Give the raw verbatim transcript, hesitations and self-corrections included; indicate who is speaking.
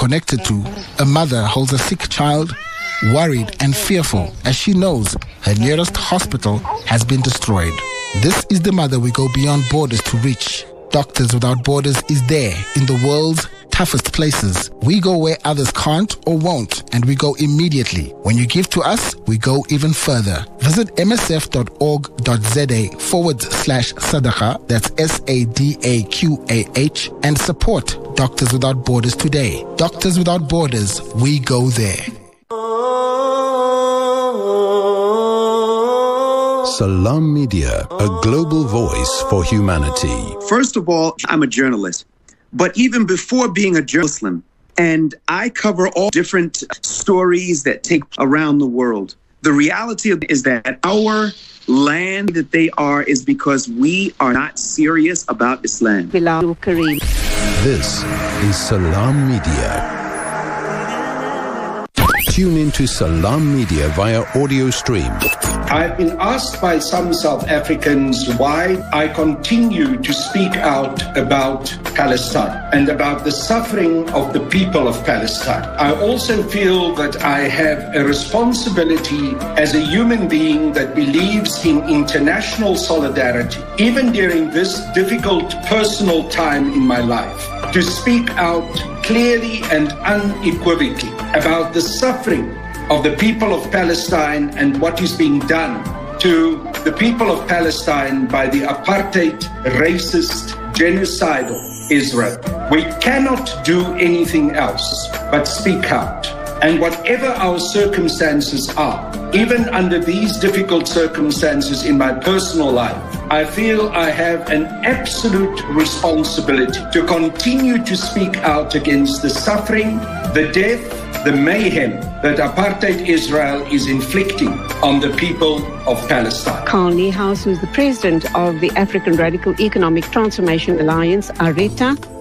Speaker 1: connected to, a mother holds a sick child, worried and fearful as she knows her nearest hospital has been destroyed. This is the mother we go beyond borders to reach. Doctors Without Borders is there in the world's toughest places. We go where others can't or won't, and we go immediately. When you give to us, we go even further. Visit msf.org.za forward slash sadaqa, that's S A D A Q A H, and support Doctors Without Borders today. Doctors Without Borders, we go there.
Speaker 2: Salam Media, a global voice for humanity.
Speaker 3: First of all, I'm a journalist. But even before being a journalist, and I cover all different stories that take around the world. The reality is that our land that they are is because we are not serious about Islam.
Speaker 2: This is Salam Media. Tune into Salam Media via audio stream.
Speaker 4: I've been asked by some South Africans why I continue to speak out about Palestine and about the suffering of the people of Palestine. I also feel that I have a responsibility as a human being that believes in international solidarity, even during this difficult personal time in my life, to speak out clearly and unequivocally about the suffering of the people of Palestine and what is being done to the people of Palestine by the apartheid, racist, genocidal Israel. We cannot do anything else but speak out. And whatever our circumstances are, even under these difficult circumstances in my personal life, I feel I have an absolute responsibility to continue to speak out against the suffering, the death, the mayhem that apartheid Israel is inflicting on the people of Palestine.
Speaker 5: Carl Niehaus, who's the president of the African Radical Economic Transformation Alliance, ARETA,